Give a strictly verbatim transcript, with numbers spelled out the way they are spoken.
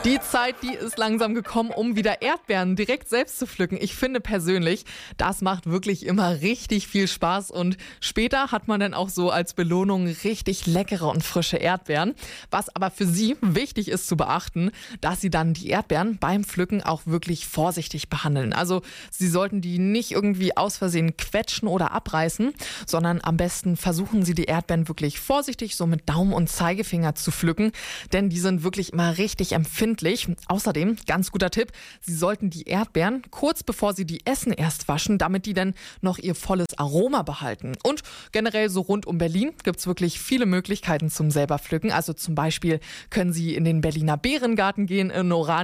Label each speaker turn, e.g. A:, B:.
A: Die Zeit, die ist langsam gekommen, um wieder Erdbeeren direkt selbst zu pflücken. Ich finde persönlich, das macht wirklich immer richtig viel Spaß und später hat man dann auch so als Belohnung richtig leckere und frische Erdbeeren. Was aber für Sie wichtig ist zu beachten, dass Sie dann die Erdbeeren beim Pflücken auch wirklich vorsichtig behandeln. Also Sie sollten die nicht irgendwie aus Versehen quetschen oder abreißen, sondern am besten versuchen Sie die Erdbeeren wirklich vorsichtig so mit Daumen und Zeigefinger zu pflücken, denn die sind wirklich immer richtig empfindlich. Außerdem, ganz guter Tipp, Sie sollten die Erdbeeren kurz bevor Sie die essen erst waschen, damit die dann noch ihr volles Aroma behalten. Und generell so rund um Berlin gibt es wirklich viele Möglichkeiten zum selber pflücken. Also zum Beispiel können Sie in den Berliner Beerengarten gehen, in Oranien